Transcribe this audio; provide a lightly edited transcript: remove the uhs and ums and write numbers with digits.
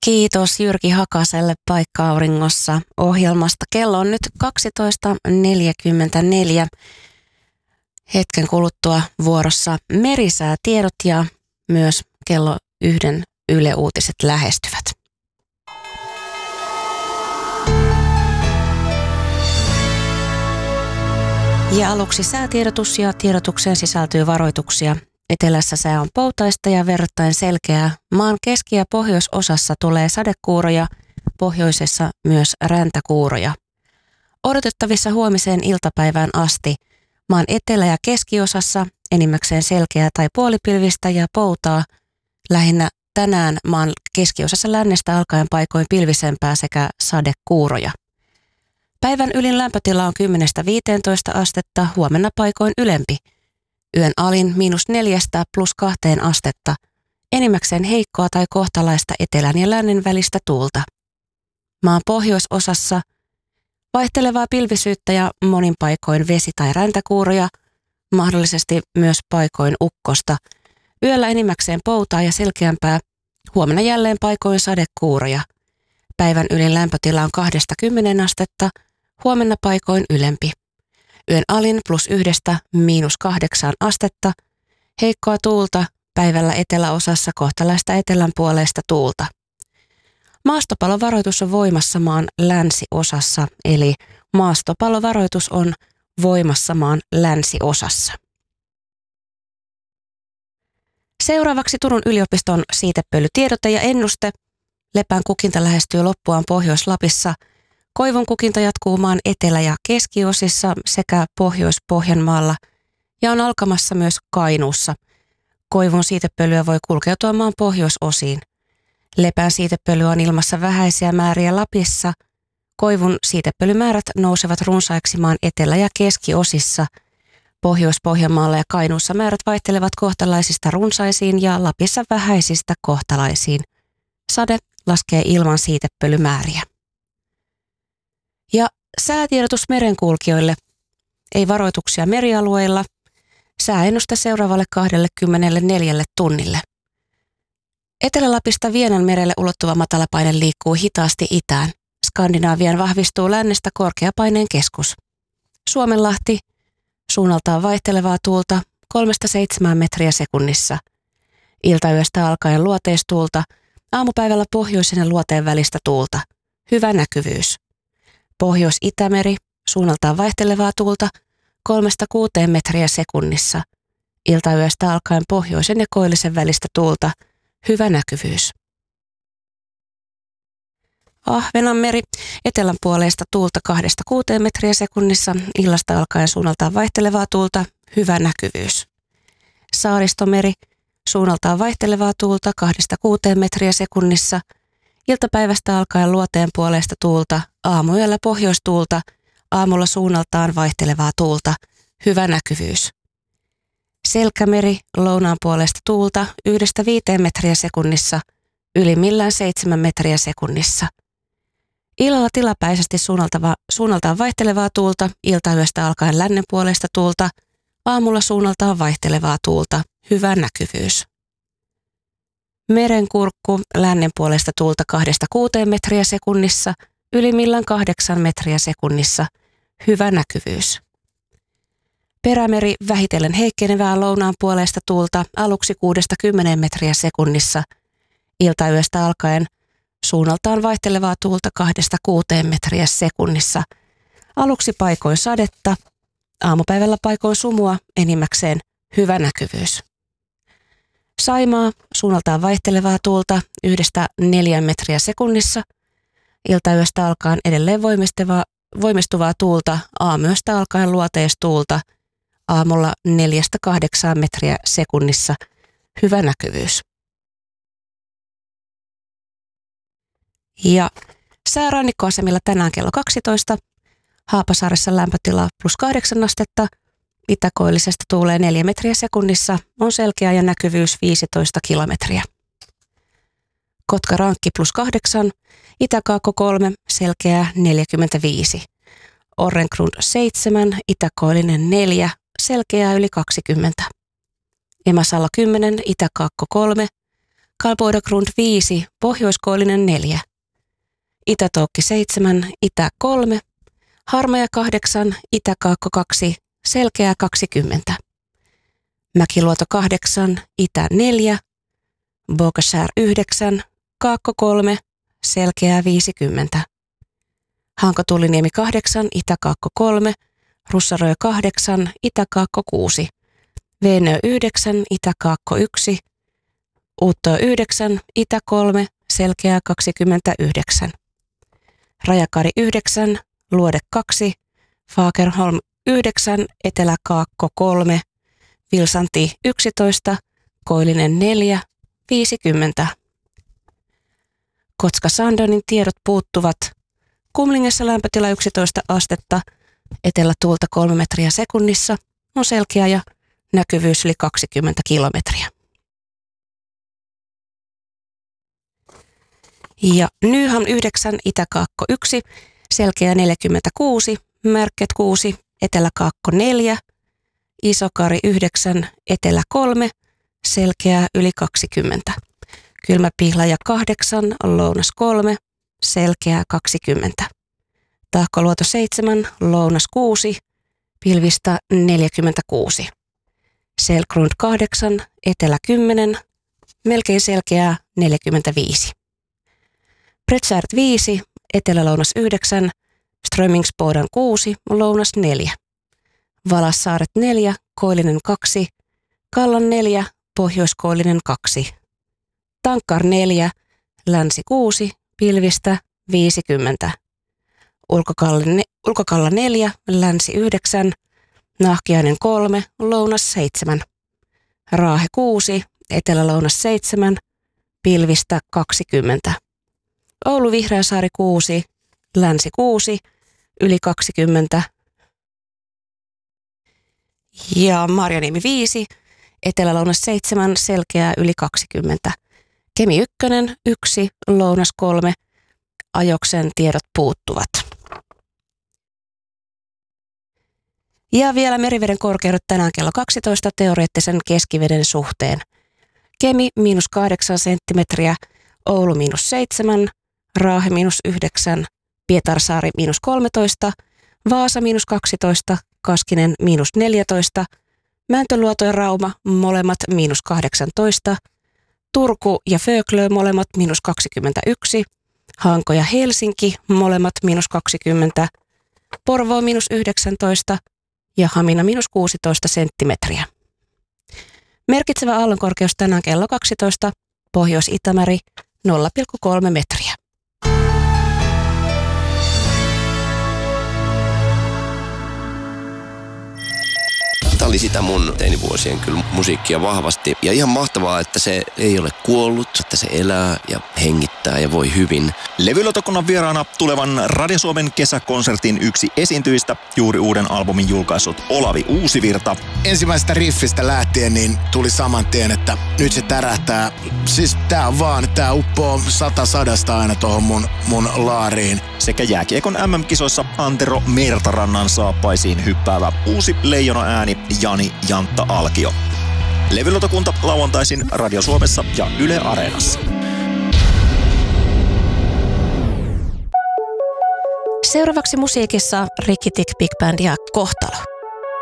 Kiitos Jyrki Hakaselle Paikka Auringossa ohjelmasta. Kello on nyt 12.44. Hetken kuluttua vuorossa merisäätiedot ja myös kello 1 Yle Uutiset lähestyvät. Ja aluksi säätiedotus ja tiedotukseen sisältyy varoituksia. Etelässä sää on poutaista ja verrattain selkeää. Maan keski- ja pohjoisosassa tulee sadekuuroja, pohjoisessa myös räntäkuuroja. Odotettavissa huomiseen iltapäivään asti maan etelä- ja keskiosassa enimmäkseen selkeää tai puolipilvistä ja poutaa. Lähinnä tänään maan keskiosassa lännestä alkaen paikoin pilvisempää sekä sadekuuroja. Päivän ylin lämpötila on 10–15 astetta, huomenna paikoin ylempi. Yön alin -4 +2 astetta, enimmäkseen heikkoa tai kohtalaista etelän ja lännen välistä tuulta. Maan pohjoisosassa vaihtelevaa pilvisyyttä ja monin paikoin vesi- tai räntäkuuroja, mahdollisesti myös paikoin ukkosta. Yöllä enimmäkseen poutaa ja selkeämpää, huomenna jälleen paikoin sadekuuroja. Päivän ylin lämpötila on 20 astetta, huomenna paikoin ylempi. Yön alin +1 –8 astetta, heikkoa tuulta, päivällä eteläosassa kohtalaista etelänpuoleista tuulta. Maastopalovaroitus on voimassa maan länsiosassa, eli maastopalovaroitus on voimassa maan länsiosassa. Seuraavaksi Turun yliopiston siitepölytiedote ja ennuste. Lepän kukinta lähestyy loppuaan Pohjois-Lapissa. Koivun kukinta jatkuu maan etelä- ja keskiosissa sekä Pohjois-Pohjanmaalla ja on alkamassa myös Kainuussa. Koivun siitepölyä voi kulkeutua maan pohjoisosiin. Lepän siitepölyä on ilmassa vähäisiä määriä Lapissa. Koivun siitepölymäärät nousevat runsaiksi maan etelä- ja keskiosissa. Pohjois-Pohjanmaalla ja Kainuussa määrät vaihtelevat kohtalaisista runsaisiin ja Lapissa vähäisistä kohtalaisiin. Sade laskee ilman siitepölymääriä. Ja säätiedotus merenkulkijoille. Ei varoituksia merialueilla. Sääennuste seuraavalle 24 tunnille. Etelä-Lapista Vienanmerelle ulottuva matalapaine liikkuu hitaasti itään. Skandinaavian vahvistuu lännestä korkeapaineen keskus. Suomenlahti suunnaltaan vaihtelevaa tuulta 3–7 metriä sekunnissa. Iltayöstä alkaen luoteistuulta, aamupäivällä pohjoisen ja luoteen välistä tuulta. Hyvä näkyvyys. Pohjois-Itämeri suunnaltaan vaihtelevaa tuulta 3–6 metriä sekunnissa. Iltayöstä alkaen pohjoisen ja koillisen välistä tuulta. Hyvä näkyvyys. Ahvenanmeri etelän puoleista tuulta 2–6 metriä sekunnissa. Illasta alkaen suunnaltaan vaihtelevaa tuulta. Hyvä näkyvyys. Saaristomeri suunnaltaan vaihtelevaa tuulta 2–6 metriä sekunnissa. Iltapäivästä alkaen luoteen puoleista tuulta, aamuyöllä pohjoistuulta, aamulla suunnaltaan vaihtelevaa tuulta, hyvä näkyvyys. Selkämeri lounaan puolesta tuulta 1–5 metriä sekunnissa, ylimmillään 7 metriä sekunnissa. Illalla tilapäisesti suunnaltaan vaihtelevaa tuulta, iltayöstä alkaen lännen puolesta tuulta, aamulla suunnaltaan vaihtelevaa tuulta, hyvä näkyvyys. Merenkurkku lännen puolesta tuulta 2–6 metriä sekunnissa, ylimmillään 8 metriä sekunnissa, hyvä näkyvyys. Perämeri vähitellen heikkenevää lounaan puolesta tuulta aluksi 6–10 metriä sekunnissa, iltayöstä alkaen suunnaltaan vaihtelevaa tuulta 2–6 metriä sekunnissa, aluksi paikoin sadetta, aamupäivällä paikoin sumua, enimmäkseen hyvä näkyvyys. Saimaa suunnaltaan vaihtelevaa tuulta 1–4 metriä sekunnissa. Iltayöstä alkaen edelleen voimistuvaa tuulta, aamuyöstä alkaen luoteistuulta, aamulla 4–8 metriä sekunnissa. Hyvä näkyvyys. Ja säärannikkoasemilla tänään kello 12. Haapasaaressa lämpötila +8 astetta. Itäkoillisesta tuulee 4 metriä sekunnissa, on selkeä ja näkyvyys 15 kilometriä. Kotka-Rankki +8, Itäkaakko 3, selkeää 45. Orrengrund 7, Itäkoillinen 4, selkeää yli 20. Emasalla 10, Itäkaakko 3, Kalboidagrund 5, pohjoiskoillinen 4. Itätoukki 7, itä 3. Harmaja 8, itäkaakko 2, selkeää 20. Mäkiluoto 8, itä 4. Bogaskär 9, kaakko 3, selkeää 50. Hankotuliniemi 8, itäkaakko 3. Russarö 8, itäkaakko 6. Veenö 9, itäkaakko 1. Uutto 9, itä 3, selkeää 29. Rajakari 9, Luode 2. Fagerholm 9, eteläkaakko 3. Vilsanti 11, koillinen 4, 50. Kotka-Sandonin tiedot puuttuvat. Kumlingessa lämpötila 11 astetta, etelätuulta 3 metriä sekunnissa, on selkeä ja näkyvyys yli 20 kilometriä. Ja Nyhamn 9, itäkaakko 1, selkeä 46, Märket 6, eteläkaakko 4, Isokari 9, etelä 3, selkeää yli 20. Kylmäpihlaja 8, lounas 3, selkeää 20. Tahkoluoto 7, lounas 6, pilvistä 46. Selgrund 8, etelä 10, melkein selkeää 45. Pretsärt 5, etelä-lounas 9, Strömingsboden 6, lounas 4. Valassaaret 4, koillinen 2, Kallan 4, pohjoiskoillinen 2. Tankkar 4, länsi 6, pilvistä 50. Ulkokalla 4, länsi 9, Nahkiainen 3, lounas 7. Raahe 6, etelä-lounas 7, pilvistä 20. Oulu Vihreäsaari 6, länsi 6, yli 20. Ja Marjaniemi 5, etelä-lounas 7, selkeää yli 20. Kemi 1, 1, lounas 3, Ajoksen tiedot puuttuvat. Ja vielä meriveden korkeudet tänään kello 12 teoreettisen keskiveden suhteen. Kemi -8 senttimetriä, Oulu -7, Raahe -9, Pietarsaari -13, Vaasa -12, Kaskinen -14, Mäntyluoto ja Rauma molemmat -18, Turku ja Föglö molemmat -21, Hanko ja Helsinki molemmat -20, Porvoo -19 ja Hamina -16 senttimetriä. Merkitsevä aallonkorkeus tänään kello 12, Pohjois-Itämeri 0,3 metriä. Tämä oli sitä mun teinivuosien kyllä musiikkia vahvasti. Ja ihan mahtavaa, että se ei ole kuollut, että se elää ja hengittää ja voi hyvin. Levylautakunnan vieraana tulevan Radio Suomen kesäkonsertin yksi esiintyjistä, juuri uuden albumin julkaissut Olavi Uusivirta. Ensimmäisestä riffistä lähtien niin tuli saman tien, että nyt se tärähtää. Siis tää uppoo 100 sadasta aina tohon mun laariin. Sekä jääkiekon MM-kisoissa Antero Mertarannan saappaisiin hyppäävä uusi leijona ääni Jani Jantta Alkio. Levylautakunta lauantaisin Radio Suomessa ja Yle Areenassa. Seuraavaksi musiikissa Ricky Tick Big Band ja Kohtalo.